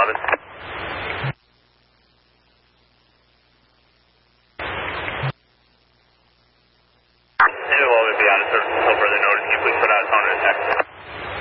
11. It will be out of service until further notice. Can you please put out a tone and a text?